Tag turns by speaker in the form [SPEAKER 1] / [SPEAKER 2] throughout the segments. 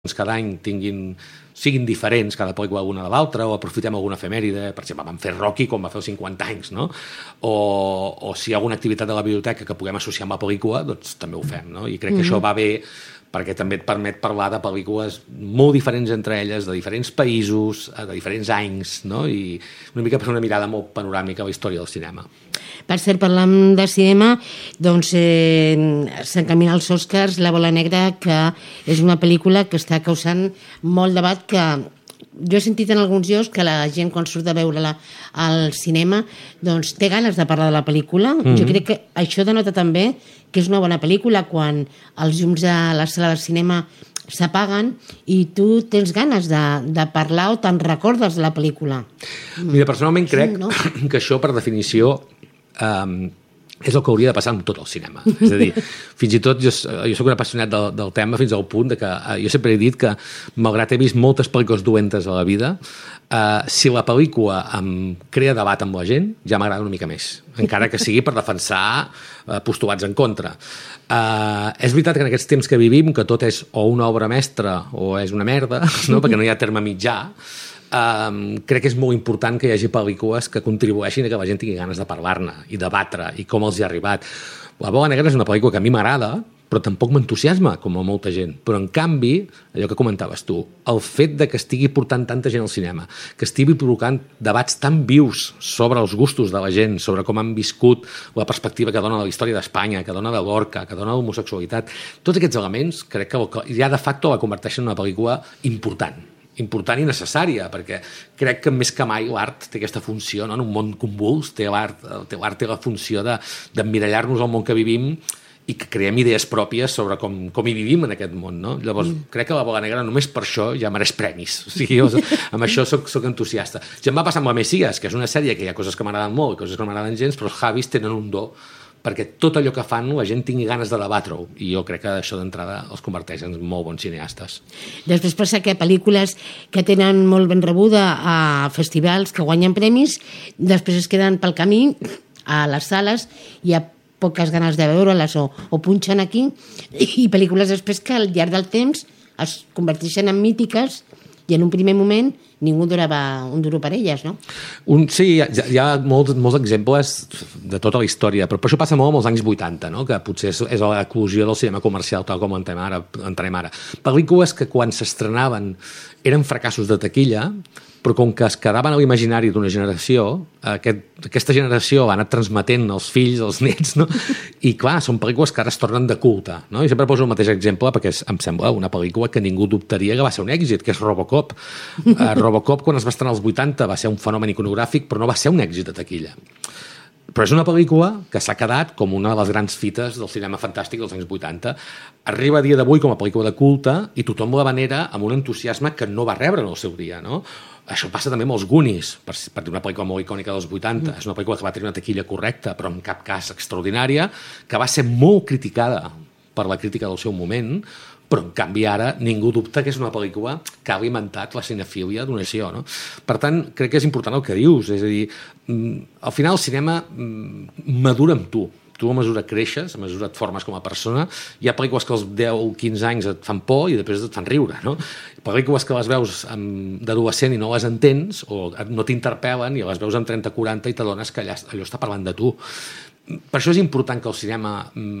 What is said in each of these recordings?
[SPEAKER 1] cada any siguin diferents, cada pel·lícula una de l'altra, o aprofitem alguna efemèride. Per exemple, vam fer Rocky quan va fer els 50 anys, no? O si hi ha alguna activitat de la biblioteca que puguem associar amb la pel·lícula, doncs també ho fem, no? I crec que això va bé perquè també et permet parlar de pel·lícules molt diferents entre elles, de diferents països, de diferents anys, no? I una mica per una mirada molt panoràmica a la història del cinema.
[SPEAKER 2] Per cert, parlant de cinema, doncs s'encamina als Oscars La bola negra, que és una pel·lícula que està causant molt debat, que jo he sentit en alguns llocs que la gent quan surt de veure-la al cinema doncs té ganes de parlar de la pel·lícula. Jo crec que això denota també que és una bona pel·lícula quan els llums de la sala de cinema s'apaguen i tu tens ganes de parlar o te'n recordes de la pel·lícula.
[SPEAKER 1] Mira, personalment crec que això, per definició, és el que hauria de passar amb tot el cinema. És a dir, fins i tot jo soc un apassionat del tema fins al punt de que jo sempre he dit que, malgrat he vist moltes pel·lícules dolentes a la vida, si la pel·lícula em crea debat amb la gent, ja m'agrada una mica més, encara que sigui per defensar postulats en contra. És veritat que en aquests temps que vivim, que tot és o una obra mestra o és una merda, no? Perquè no hi ha terme mitjà, crec que és molt important que hi hagi pel·lícules que contribueixin a que la gent tingui ganes de parlar-ne i debatre i com els hi ha arribat. La bola negra és una pel·lícula que a mi m'agrada, però tampoc m'entusiasma, com a molta gent. Però, en canvi, allò que comentaves tu, el fet de que estigui portant tanta gent al cinema, que estigui provocant debats tan vius sobre els gustos de la gent, sobre com han viscut la perspectiva que dona la història d'Espanya, que dona de Lorca, que dona l'homosexualitat, tots aquests elements crec que ja de facto la converteixen en una pel·lícula important i necessària, perquè crec que més que mai l'art té aquesta funció, no? En un món convuls l'art té la funció d'emmirallar-nos al món que vivim i que creem idees pròpies sobre com hi vivim en aquest món, no? Llavors, crec que La bola negra només per això ja mereix premis. O sigui, amb això soc entusiasta. Ja em va passar amb la Messias, que és una sèrie que hi ha coses que m'agraden molt i coses que no m'agraden gens, però els Javis tenen un do perquè tot allò que fan la gent tingui ganes de debatre-ho, i jo crec que això d'entrada els converteix en molt bons cineastes.
[SPEAKER 2] Després passa que pel·lícules que tenen molt ben rebuda a festivals, que guanyen premis, després es queden pel camí a les sales i a poques ganes de veure-les o punxen aquí, i pel·lícules després que al llarg del temps es converteixen en mítiques i en un primer moment ningú donava un duro per elles, no?
[SPEAKER 1] Sí, hi ha molts exemples de tota la història, però això passa molt amb els anys 80, no? Que potser és l'eclosió del cinema comercial tal com entenem ara. Pel·lícules que quan s'estrenaven eren fracassos de taquilla, però com que es quedaven a l'imaginari d'una generació, aquesta generació va anar transmetent als fills, als nets, no? I clar, són pel·lícules que ara es tornen de culte, no? I sempre poso el mateix exemple perquè em sembla una pel·lícula que ningú dubtaria que va ser un èxit, que és Robocop. Robocop, quan es va estrenar als 80, va ser un fenomen iconogràfic, però no va ser un èxit de taquilla. Però és una pel·lícula que s'ha quedat com una de les grans fites del cinema fantàstic dels anys 80. Arriba a dia d'avui com a pel·lícula de culte i tothom la venera amb un entusiasme que no va rebre en el seu dia, no? Això passa també amb els Goonies, per dir una pel·lícula molt icònica dels 80. És una pel·lícula que va tenir una taquilla correcta, però en cap cas extraordinària, que va ser molt criticada per la crítica del seu moment, però en canvi ara ningú dubta que és una pel·lícula que ha alimentat la cinefília d'una nació, no? Per tant, crec que és important el que dius, és a dir, al final el cinema madura amb tu. Tu a mesura creixes, a mesura et formes com a persona. Hi ha pel·lícules que als 10 o 15 anys et fan por i després et fan riure, no? Pel·lícules que les veus d'adolescent i no les entens o no t'interpel·len i les veus amb 30-40 i t'adones que allò està parlant de tu. Per això és important que el cinema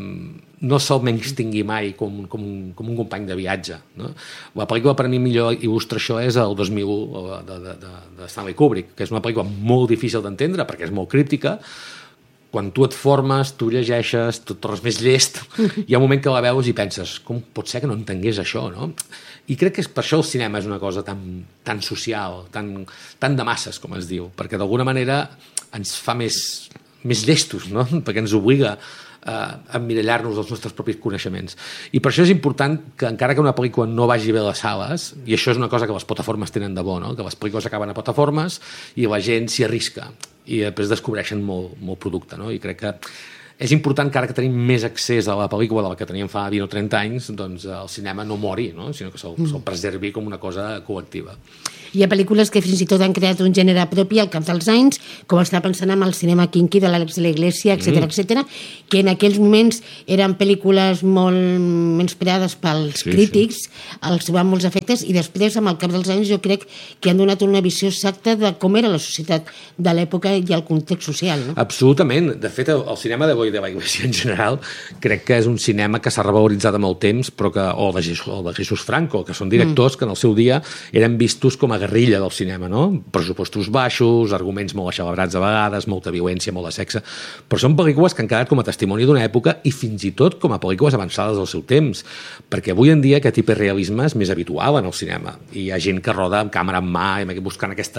[SPEAKER 1] no se'l menystingui mai com un company de viatge, no? La pel·lícula per a mi millor il·lustra això és el 2001 de Stanley Kubrick, que és una pel·lícula molt difícil d'entendre perquè és molt crítica. Quan tu et formes, tu llegeixes, tu et tornes més llest, hi ha un moment que la veus i penses, com pot ser que no entengués això, no? I crec que per això el cinema és una cosa tan social, tan de masses, com es diu, perquè d'alguna manera ens fa més llestos, no? Perquè ens obliga a emmirallar-nos dels nostres propis coneixements. I per això és important que, encara que una pel·lícula no vagi bé a les sales, i això és una cosa que les plataformes tenen de bo, no? Que les pel·lícules acaben a plataformes i la gent s'hi arrisca i després descobreixen molt producte, no? I crec que és important que ara que tenim més accés a la pel·lícula del que teníem fa 20 o 30 anys, doncs el cinema no mori, no? Sinó que se'l preservi com una cosa col·lectiva.
[SPEAKER 2] Hi ha pel·lícules que fins i tot han creat un gènere propi al cap dels anys, com està pensant amb el cinema kinky de l'Àlex de la Iglesia, etc, que en aquells moments eren pel·lícules molt menyspreades pels crítics, els van molts efectes, i després, amb el cap dels anys, jo crec que han donat una visió exacta de com era la societat de l'època i el context social. No?
[SPEAKER 1] Absolutament. De fet, el cinema de Boi de la Iglesia en general crec que és un cinema que s'ha revaloritzat amb el temps, però que, o de Jesús Franco, que són directors que en el seu dia eren vistos com a guerrilla del cinema, no? Pressupostos baixos, arguments molt axelabrats a vegades, molta violència, molt de sexe, però són pel·lícules que han quedat com a testimoni d'una època i fins i tot com a pel·lícules avançades del seu temps, perquè avui en dia aquest hiperrealisme és més habitual en el cinema, i hi ha gent que roda amb càmera en mà buscant aquest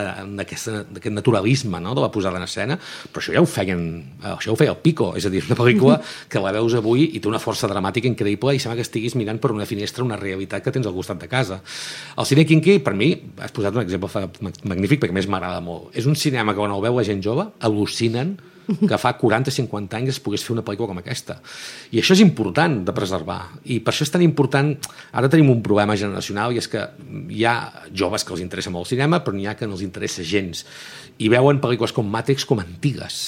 [SPEAKER 1] naturalisme, no? De la posada en escena, però això ja ho feia el Pico, és a dir, una pel·lícula que la veus avui i té una força dramàtica increïble i sembla que estiguis mirant per una finestra una realitat que tens al costat de casa. El cine kinky, per mi, has posat un exemple magnífic perquè a més m'agrada molt. És un cinema que quan el veu la gent jove al·lucinen que fa 40-50 anys es pogués fer una pel·lícula com aquesta. I això és important de preservar. I per això és tan important... Ara tenim un problema generacional i és que hi ha joves que els interessa molt el cinema, però n'hi ha que no els interessa gens. I veuen pel·lícules com Matrix com antigues.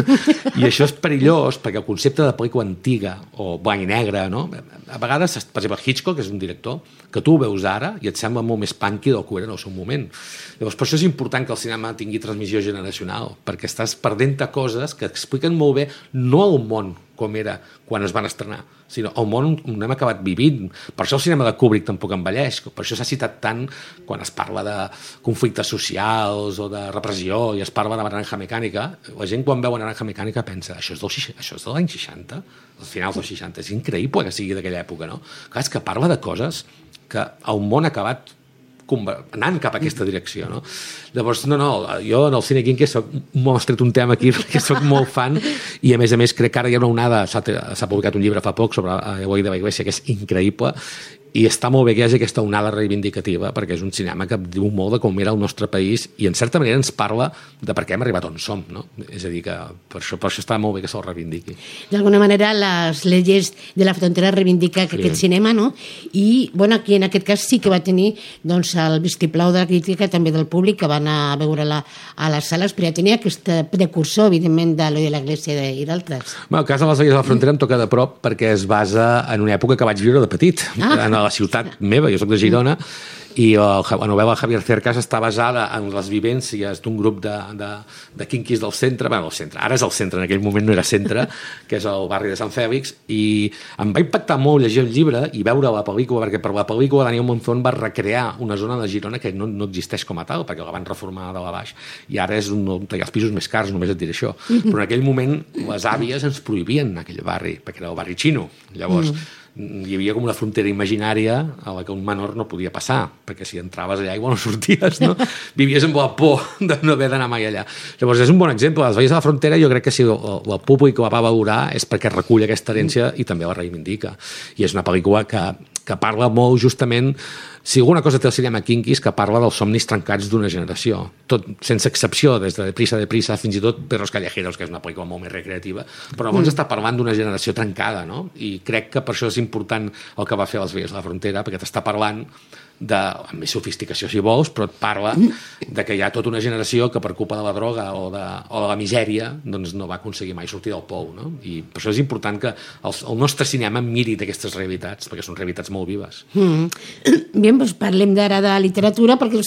[SPEAKER 1] I això és perillós perquè el concepte de pel·lícula antiga o blanc i negre, no? A vegades, per exemple, Hitchcock és un director que tu ho veus ara i et sembla molt més punky del que era en el seu moment. Llavors, per això és important que el cinema tingui transmissió generacional, perquè estàs perdent-te coses que expliquen molt bé no el món com era quan es van estrenar, sinó el món on hem acabat vivint. Per això el cinema de Kubrick tampoc envelleix, per això s'ha citat tant quan es parla de conflictes socials o de repressió i es parla de Naranja Mecànica. La gent quan veu Naranja Mecànica pensa això és de l'any 60, als finals dels 60, és increïble que sigui d'aquella època, no? Clar, és que parla de coses que el món ha acabat anant cap a aquesta direcció, no? Llavors, jo en el cine kinky m'ho has tret un tema aquí perquè soc molt fan i a més crec que ara hi ha una onada, s'ha publicat un llibre fa poc sobre Boi de la Iglesia que és increïble i està molt bé que hi hagi aquesta onada reivindicativa perquè és un cinema que diu molt de com era el nostre país i en certa manera ens parla de per què hem arribat on som, no? És a dir, que per això està molt bé que se'l reivindiqui.
[SPEAKER 2] D'alguna manera, les Leyes de la Frontera reivindica aquest cinema, no? I, aquí en aquest cas sí que va tenir el vistiplau de la crítica, també del públic, que va anar a veure-la a les sales, però ja tenia aquest precursor, evidentment, de l'Oi de la Iglesia i d'altres.
[SPEAKER 1] El cas de les Leyes de la Frontera em toca de prop perquè es basa en una època que vaig viure de petit, en la ciutat meva, jo soc de Girona, i la novel·la de Javier Cercas està basada en les vivències d'un grup de quinquis del centre, el centre, ara és el centre, en aquell moment no era centre, que és el barri de Sant Fèlix, i em va impactar molt llegir el llibre i veure la pel·lícula, perquè per la pel·lícula Daniel Monzón va recrear una zona de Girona que no existeix com a tal, perquè la van reformar de la baix, i ara és un dels pisos més cars, només et diré això. Però en aquell moment les àvies ens prohibien aquell barri, perquè era el barri xino. Llavors, hi havia com una frontera imaginària a la que un menor no podia passar, perquè si entraves allà igual no sorties, no? Vivies amb la por de no haver d'anar mai allà. Llavors és un bon exemple. Les Leyes de la Frontera jo crec que si el públic la va valorar és perquè recull aquesta herència i també la reivindica. I és una pel·lícula que parla molt justament, si alguna cosa té el cinema kinky és que parla dels somnis trencats d'una generació, tot sense excepció, des de Deprisa, fins i tot Perros Callejeros, que és una pel·lícula molt més recreativa, però llavors està parlant d'una generació trencada, no? I crec que per això és important el que va fer les Leyes de la Frontera, perquè t'està parlant amb més sofisticació si vols, però et parla de que hi ha tota una generació que per culpa de la droga o de la misèria doncs no va aconseguir mai sortir del pou, no? I per això és important que el nostre cinema miri d'aquestes realitats, perquè són realitats molt vives.
[SPEAKER 2] Bé, doncs parlem d'ara de literatura, perquè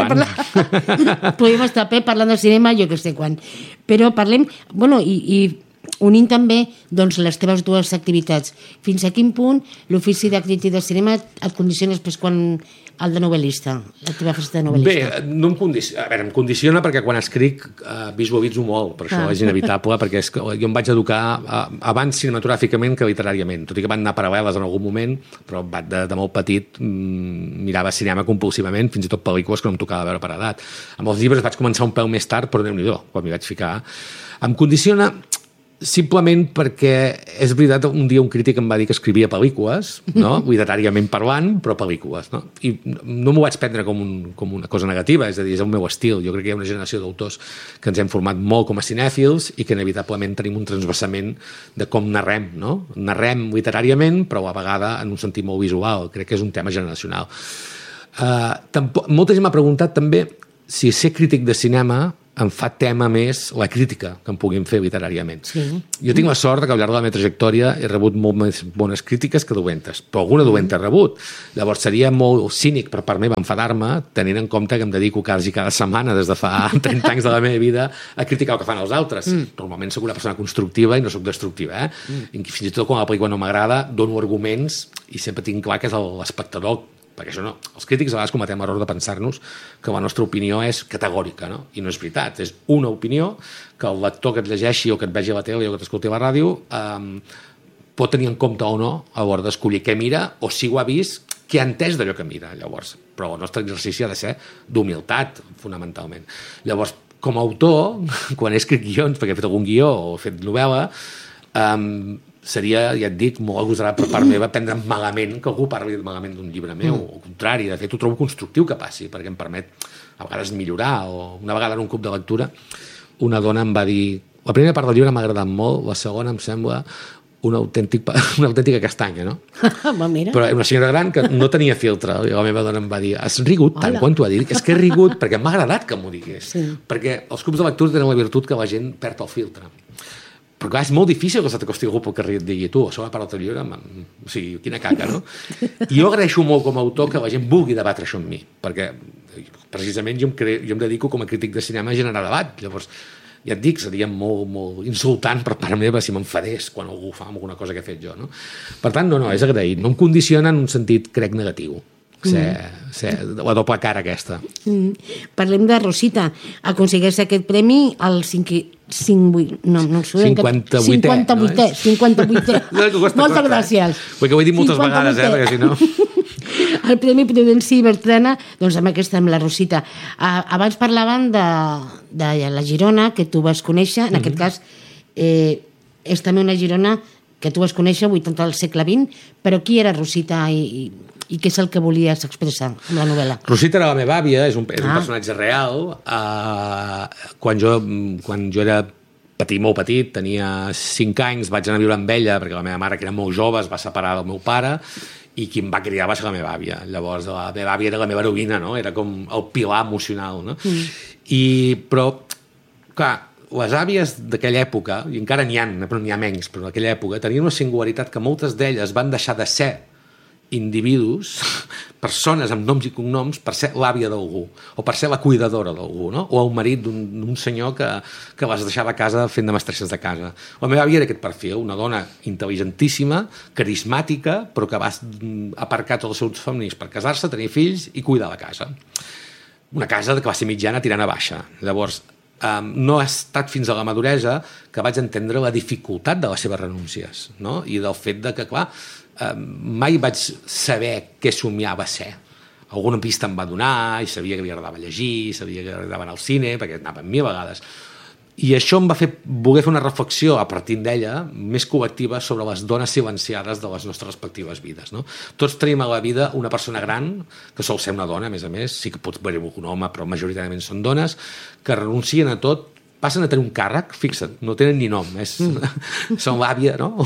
[SPEAKER 2] podem estar parlant de cinema jo que sé quan, però parlem, i unint també les teves dues activitats. Fins a quin punt l'ofici de crític de cinema et condiciona després quan el de novel·lista, la teva faceta de novel·lista?
[SPEAKER 1] Bé, no em condiciona. A veure, em condiciona perquè quan escric visualitzo molt, per això és inevitable, perquè jo em vaig educar abans cinematogràficament que literàriament, tot i que van anar paral·leles en algun moment, però de molt petit mirava cinema compulsivament, fins i tot pel·lícules que no em tocava veure per edat. Amb els llibres vaig començar un pèl més tard, però Déu-n'hi-do, quan m'hi vaig ficar. Em condiciona Simplement perquè és veritat, un dia un crític em va dir que escrivia pel·lícules, no? Literàriament parlant, però pel·lícules, no? I no m'ho vaig prendre com una cosa negativa, és a dir, és el meu estil. Jo crec que hi ha una generació d'autors que ens hem format molt com a cinèfils i que inevitablement tenim un transversament de com narrem, no? Narrem literàriament, però a la vegada en un sentit molt visual. Crec que és un tema generacional. Molta gent m'ha preguntat també si ser crític de cinema em fa tema més la crítica que em puguin fer literàriament. Sí. Jo tinc la sort que al llarg de la meva trajectòria he rebut molt més bones crítiques que dolentes, però alguna dolenta he rebut. Llavors seria molt cínic per part meva enfadar-me, tenint en compte que em dedico quasi cada setmana des de fa 30 anys de la meva vida a criticar el que fan els altres. Normalment soc una persona constructiva i no soc destructiva. I fins i tot quan la pel·lícula no m'agrada dono arguments i sempre tinc clar que és l'espectador, perquè això no, els crítics a vegades cometem l'error de pensar-nos que la nostra opinió és categòrica, no? I no és veritat, és una opinió que el lector que et llegeixi o que et vegi a la tele o que t'escolti a la ràdio pot tenir en compte o no a l'hora d'escollir què mira o si ho ha vist, què ha entès d'allò que mira, llavors. Però el nostre exercici ha de ser d'humilitat, fonamentalment. Llavors, com a autor, quan he escrit guions, perquè he fet algun guió o he fet novel·la, seria, ja et dic, molt agosarat per part meva prendre malament que algú parli malament d'un llibre meu, o al contrari, de fet ho trobo constructiu que passi, perquè em permet a vegades millorar, o una vegada en un club de lectura una dona em va dir, la primera part del llibre m'ha agradat molt, la segona em sembla una autèntica castanya, no? Però una senyora gran que no tenia filtre, i la meva dona em va dir, has rigut tant quan t'ho ha dit? És que he rigut perquè m'ha agradat que m'ho digués, perquè els clubs de lectura tenen la virtut que la gent perd el filtre. Però clar, és molt difícil que se t'acosti algú pel carrer i et digui tu, això va part del teu llibre, o sigui, quina caca, no? I jo agraeixo molt com a autor que la gent vulgui debatre això amb mi, perquè precisament jo em dedico com a crític de cinema a generar debat. Llavors, ja et dic, seria molt, molt insultant per part meva si m'enfadés quan algú fa alguna cosa que he fet jo, no? Per tant, no, és agraït. No em condiciona en un sentit, crec, negatiu. La doble cara aquesta.
[SPEAKER 2] Parlem de Rosita. Aconsegueix aquest premi al 58è. Moltes gràcies.
[SPEAKER 1] Perquè ho he dit moltes vegades, perquè si no...
[SPEAKER 2] El Premi Prudenci Bertrana, doncs amb aquesta, amb la Rosita. Abans parlaven de la Girona, que tu vas conèixer, en aquest cas és també una Girona que tu vas conèixer, 80 del segle XX, però qui era Rosita i què és el que volies expressar amb la novel·la?
[SPEAKER 1] Rosita era la meva àvia, és un personatge real. Quan jo era molt petit, tenia 5 anys, vaig anar a viure amb ella, perquè la meva mare, que era molt jove, es va separar del meu pare, i qui em va criar va ser la meva àvia. Llavors, la meva àvia era la meva heroïna, no? Era com el pilar emocional, no? Però, clar, les àvies d'aquella època, i encara n'hi ha, però n'hi ha menys, però en aquella època, tenien una singularitat que moltes d'elles van deixar de ser individus, persones amb noms i cognoms, per ser l'àvia d'algú, o per ser la cuidadora d'algú, no? O el marit d'un senyor que les deixava a casa fent de mestresses de casa. La meva àvia era aquest perfil, una dona intel·ligentíssima, carismàtica, però que va aparcar tots els seus somnis per casar-se, tenir fills i cuidar la casa. Una casa de classe mitjana tirant a baixa. Llavors, no ha estat fins a la maduresa que vaig entendre la dificultat de les seves renúncies, no? I del fet de que, clar, mai vaig saber què somiava ser. Alguna pista em va donar i sabia que li agradava llegir, sabia que li agradava anar al cine, perquè anava amb mi a vegades. I això em va fer voler fer una reflexió a partir d'ella més col·lectiva sobre les dones silenciades de les nostres respectives vides, no? Tots tenim a la vida una persona gran, que sol ser una dona, a més, sí que pots veure un home, però majoritàriament són dones, que renuncien a tot, passen a tenir un càrrec, fixa't, no tenen ni nom, són l'àvia, no?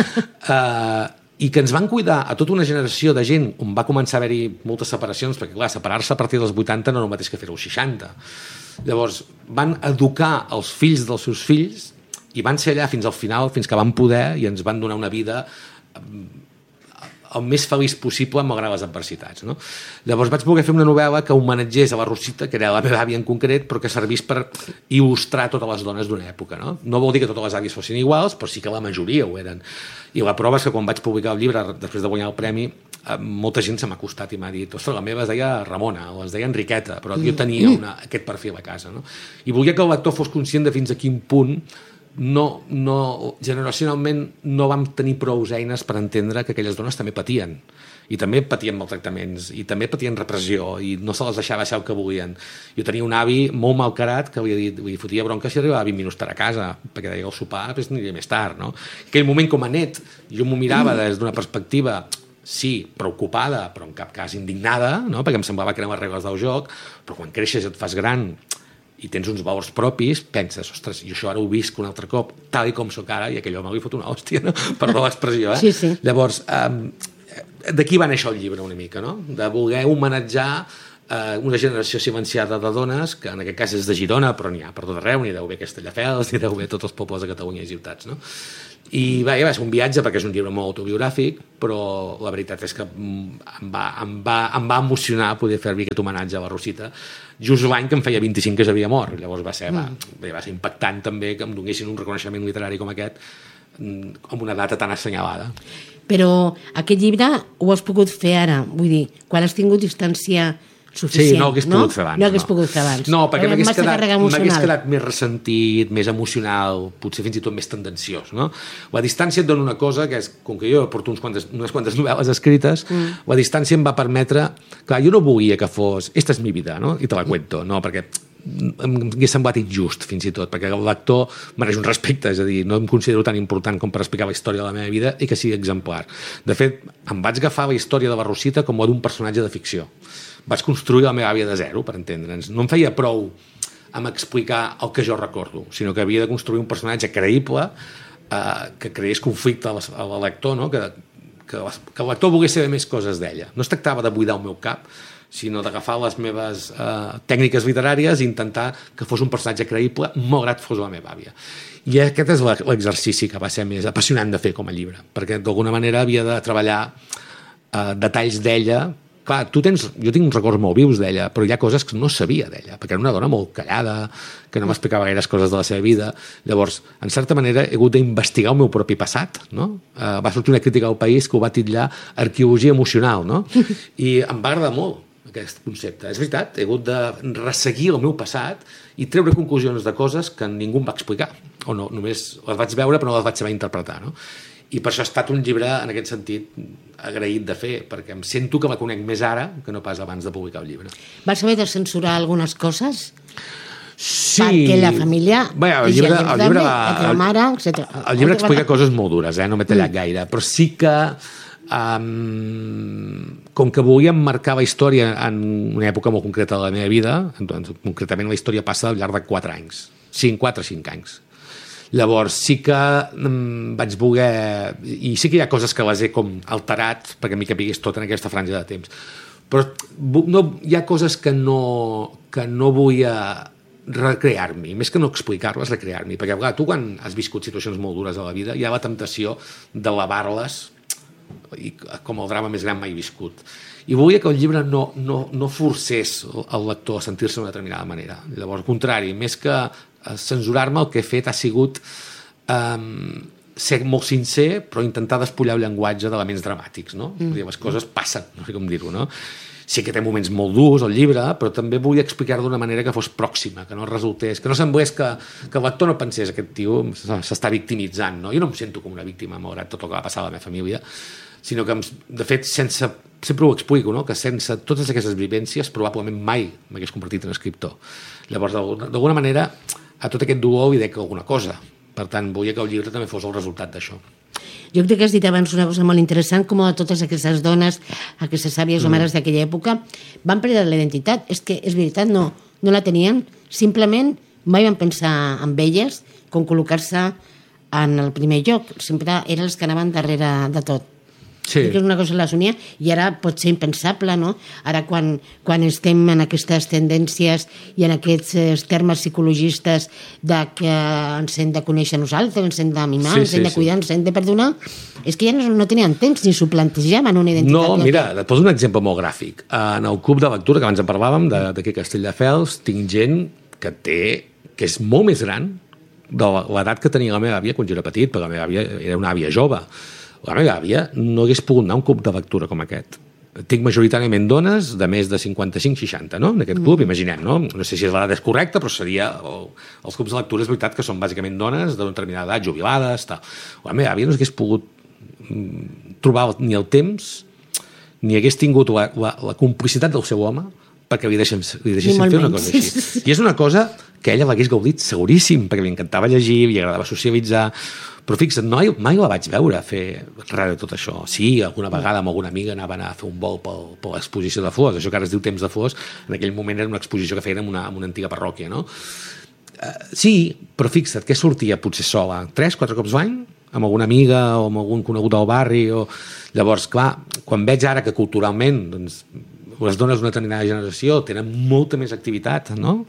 [SPEAKER 1] I que ens van cuidar a tota una generació de gent on va començar a haver-hi moltes separacions, perquè clar, separar-se a partir dels 80 no és el mateix que fer-ho als 60. Llavors van educar els fills dels seus fills i van ser allà fins al final, fins que van poder, i ens van donar una vida el més feliç possible malgrat les adversitats, no? Llavors vaig voler fer una novel·la que homenatgés a la Rosita, que era la meva àvia en concret, però que servís per il·lustrar totes les dones d'una època, no? No vol dir que totes les àvies fossin iguals, però sí que la majoria ho eren. I la prova és que quan vaig publicar el llibre, després de guanyar el premi, molta gent se m'ha acostat i m'ha dit, ostres, la meva es deia Ramona, o es deia Enriqueta, però jo tenia aquest perfil a casa, no? I volia que el lector fos conscient de fins a quin punt generacionalment no vam tenir prou eines per entendre que aquelles dones també patien i també patien maltractaments, i també patien repressió, i no se les deixava ser el que volien. Jo tenia un avi molt malcarat que havia dit, li fotia bronca si arribava 20 minuts tard a casa, perquè deia el sopar, després aniria més tard, no? En aquell moment, com a net, jo m'ho mirava des d'una perspectiva, sí, preocupada, però en cap cas indignada, no? Perquè em semblava que eren les regles del joc, però quan creixes i et fas gran i tens uns valors propis, penses, ostres, jo això ara ho visc un altre cop, tal i com sóc ara, i aquell home li fot una hòstia, no? Perdó l'expressió,
[SPEAKER 2] Sí, sí.
[SPEAKER 1] Llavors, d'aquí va néixer el llibre una mica, no? De voler homenatjar una generació silenciada de dones, que en aquest cas és de Girona, però n'hi ha per tot arreu, n'hi deu haver Castelldefels, n'hi deu haver tots els pobles de Catalunya i ciutats, no? I va ser un viatge perquè és un llibre molt autobiogràfic, però la veritat és que em va emocionar poder fer-li aquest homenatge a la Rosita just l'any que em feia 25 que s'havia mort. Llavors va ser impactant també que em donessin un reconeixement literari com aquest amb una data tan assenyalada.
[SPEAKER 2] Però aquest llibre ho has pogut fer ara, vull dir, quan has tingut distància suficient,
[SPEAKER 1] sí, no hagués pogut fer abans.
[SPEAKER 2] No hagués pogut fer abans.
[SPEAKER 1] No, perquè m'hagués quedat més ressentit, més emocional, potser fins i tot més tendenciós, no? La distància et dona una cosa, que és, com que jo porto unes quantes novel·les escrites, la distància em va permetre... Clar, jo no volia que fos... Esta és mi vida, no? I te la cuento, no? Perquè em hauria semblat injust, fins i tot, perquè el lector mereix un respecte, és a dir, no em considero tan important com per explicar la història de la meva vida i que sigui exemplar. De fet, em vaig agafar la història de la Rosita com a d'un personatge de ficció. Vaig construir la meva àvia de zero, per entendre'ns. No em feia prou amb explicar el que jo recordo, sinó que havia de construir un personatge creïble que creés conflicte al lector, no? Que el lector volgués saber més coses d'ella. No es tractava de buidar el meu cap, sinó d'agafar les meves tècniques literàries i intentar que fos un personatge creïble, malgrat fos la meva àvia. I aquest és l'exercici que va ser més apassionant de fer com a llibre, perquè d'alguna manera havia de treballar detalls d'ella. Clar, jo tinc uns records molt vius d'ella, però hi ha coses que no sabia d'ella, perquè era una dona molt callada, que no m'explicava gaires coses de la seva vida. Llavors, en certa manera, he hagut d'investigar el meu propi passat, no? Va sortir una crítica al País que ho va titllar arqueologia emocional, no? I em va agradar molt aquest concepte. És veritat, he hagut de resseguir el meu passat i treure conclusions de coses que ningú em va explicar, o no, només les vaig veure però no les vaig saber interpretar, no? I per això ha estat un llibre, en aquest sentit, agraït de fer, perquè em sento que la conec més ara que no pas abans de publicar el llibre.
[SPEAKER 2] Vas haver de censurar algunes coses?
[SPEAKER 1] Sí.
[SPEAKER 2] Perquè la família...
[SPEAKER 1] Bé, el llibre
[SPEAKER 2] la mare, etc.
[SPEAKER 1] El llibre explica coses molt dures, no m'he tallat gaire, però sí que com que volíem marcar la història en una època molt concreta de la meva vida, doncs, concretament la història passa al llarg de 4 anys, 4 o 5 anys. Llavors sí que vaig voler... I sí que hi ha coses que les he com alterat perquè m'hi capigués tot en aquesta franja de temps. Però hi ha coses que no volia recrear-m'hi, més que no explicar-les, recrear-m'hi. Perquè clar, tu quan has viscut situacions molt dures a la vida hi ha la temptació d'elevar-les com el drama més gran mai viscut. I volia que el llibre no forcés el lector a sentir-se d'una determinada manera. Llavors, al contrari, més que censurar-me, el que he fet ha sigut ser molt sincer, però intentar despullar el llenguatge d'elements dramàtics, no? Les coses passen, no sé com dir-ho, no? Sí que té moments molt durs el llibre, però també volia explicar-ho d'una manera que fos pròxima, que no resultés, que no semblés que el lector no pensés aquest tio s'està victimitzant, no? Jo no em sento com una víctima, malgrat tot el que va passar a la meva família, sinó que, de fet, sempre ho explico, no? Que sense totes aquestes vivències probablement mai m'hagués convertit en escriptor. Llavors, d'alguna manera, a tot aquest dolor hi dec alguna cosa. Per tant, volia que el llibre també fos el resultat d'això.
[SPEAKER 2] Jo crec que has dit abans una cosa molt interessant, com a totes aquestes dones, aquestes àvies o mares d'aquella època, van perdre la identitat. És que, és veritat, no la tenien. Simplement mai van pensar en elles com col·locar-se en el primer lloc. Sempre eren els que anaven darrere de tot. Sí. Que és una cosa que les unia i ara pot ser impensable, no? Ara quan estem en aquestes tendències i en aquests termes psicologistes de que ens hem de conèixer nosaltres, ens hem de mimar, ens hem de cuidar, ens hem de perdonar, és que ja no tenien temps ni s'ho plantejaven una identitat.
[SPEAKER 1] No, mira, et poso un exemple molt gràfic. En el club de lectura que abans en parlàvem, d'aquí a Castelldefels, tinc gent que és molt més gran de l'edat que tenia la meva àvia quan jo era petit, perquè la meva àvia era una àvia jove. La meva àvia no hagués pogut anar a un club de lectura com aquest. Tinc majoritàriament dones de més de 55-60, no? En aquest club, imaginem, no? No sé si l'edat és correcta, però seria... Els clubs de lectura és veritat que són bàsicament dones d'una determinada edat, jubilades, tal. La meva àvia no hagués pogut trobar ni el temps ni hagués tingut la complicitat del seu home perquè li deixessin fer una cosa així. I és una cosa que ella l'hagués gaudit seguríssim, perquè li encantava llegir, li agradava socialitzar, però fixa't, mai la vaig veure fer res de tot això. Sí, alguna vegada amb alguna amiga anaven a fer un vol per l'exposició de flors, això que ara es diu Temps de Flors, en aquell moment era una exposició que feien en una antiga parròquia, no? Sí, però fixa't, què sortia potser sola? 3-4 cops l'any? Amb alguna amiga o amb algun conegut del barri? Llavors, clar, quan veig ara que culturalment doncs, les dones d'una determinada generació tenen molta més activitat, no?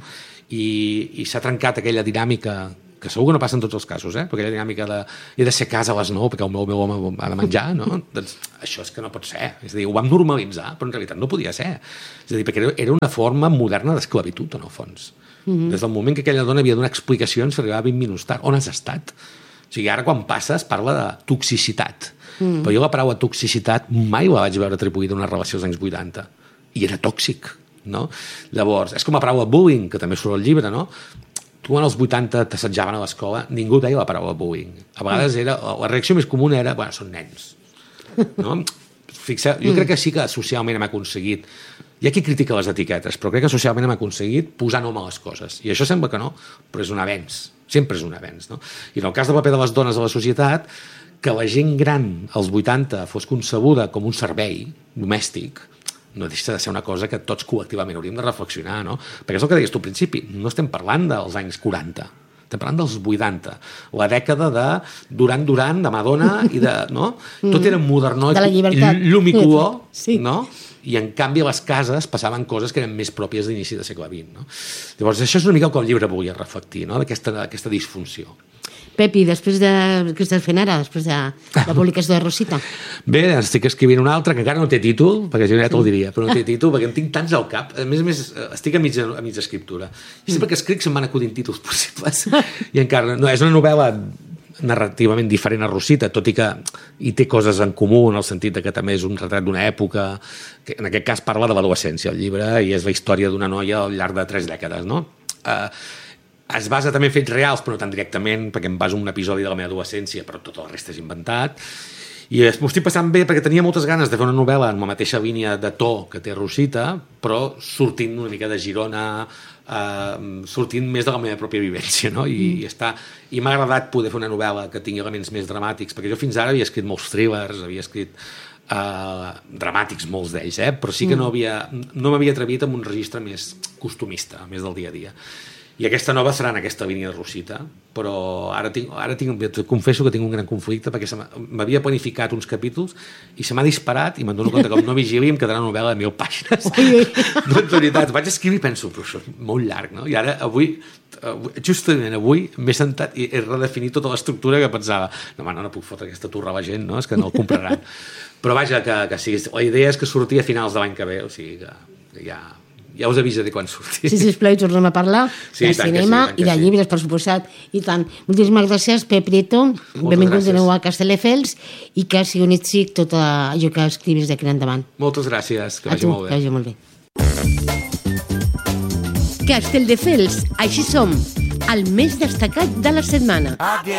[SPEAKER 1] I s'ha trencat aquella dinàmica, que segur que no passa en tots els casos, però aquella dinàmica de he de ser a casa a les 9 perquè el meu home ha de menjar, no? Doncs això és que no pot ser. És a dir, ho vam normalitzar, però en realitat no podia ser. És a dir, perquè era una forma moderna d'esclavitud, en el fons. Des del moment que aquella dona havia de donar explicacions s'arribava 20 minuts tard. On has estat? O sigui, ara quan passa es parla de toxicitat. Però jo la paraula toxicitat mai la vaig veure atribuïda a una relació dels anys 80. I era tòxic, no? Llavors, és com la paraula bullying, que també surt al llibre, no? Tu en els 80 t'assetjaven a l'escola, ningú deia la paraula bullying. A vegades la reacció més comuna era, bueno, són nens. No? Fixeu, jo crec que sí que socialment hem aconseguit, hi ha qui critica les etiquetes, però crec que socialment hem aconseguit posar nom a les coses. I això sembla que no, però és un avenç. Sempre és un avenç, no? I en el cas del paper de les dones a la societat, que la gent gran als 80 fos concebuda com un servei domèstic, no deixa de ser una cosa que tots col·lectivament hauríem de reflexionar, no? Perquè és el que deies tu al principi, no estem parlant dels anys 40, estem parlant dels 80, la dècada de Duran Duran, de Madonna i de... no? Tot era modernó i llumicó, no? I en canvi a les cases passaven coses que eren més pròpies d'inici del segle XX, no? Llavors això és una mica el que el llibre volia reflectir, no? D'aquesta disfunció.
[SPEAKER 2] Pepi, després què estàs fent ara, després de la publicació de Rosita?
[SPEAKER 1] Bé, estic escrivint una altra que encara no té títol, perquè jo ja te'l diria, però no té títol perquè en tinc tants al cap. A més, estic a mitja escriptura. I sempre que escric se'm van acudint títols possibles. I encara no, és una novel·la narrativament diferent a Rosita, tot i que hi té coses en comú, en el sentit que també és un retrat d'una època, que en aquest cas parla de l'adolescència, el llibre, i és la història d'una noia al llarg de 3 dècades, no? Es basa també en fets reals, però no tan directament, perquè em baso en un episodi de la meva adolescència, però tot el reste és inventat. I m'ho estic passant bé perquè tenia moltes ganes de fer una novel·la en la mateixa línia de to que té Rosita, però sortint una mica de Girona, sortint més de la meva pròpia vivència, no? I m'ha agradat poder fer una novel·la que tingui elements més dramàtics, perquè jo fins ara havia escrit molts thrillers, havia escrit dramàtics, molts d'ells, però sí que no m'havia atrevit amb un registre més costumista, més del dia a dia. I aquesta nova serà en aquesta línia de Rosita, però ara confesso que tinc un gran conflicte perquè m'havia planificat uns capítols i se m'ha disparat i me'n dono compte que com no vigili em quedarà una novel·la de 1.000 pàgines. Doncs, veritat, vaig escriure i penso, però això és molt llarg, no? I ara, justament avui, m'he sentat i he redefinit tota l'estructura que pensava, no puc fotre aquesta turra a la gent, no? És que no el compraran. Però vaja, que sí, la idea és que surti a finals de l'any que ve, o sigui que ja us avisaré quan surti.
[SPEAKER 2] Sí, sisplau, tornem a parlar de cinema i de llibres, per suposat. I tant. Moltíssimes gràcies, Pep Prieto. Benvingut de nou a Castelldefels i que sigui un èxit tot allò que escrivis d'aquí endavant.
[SPEAKER 1] Moltes gràcies, que vagi molt bé.
[SPEAKER 2] Que vagi molt bé. Castelldefels, així som, el més destacat de la setmana.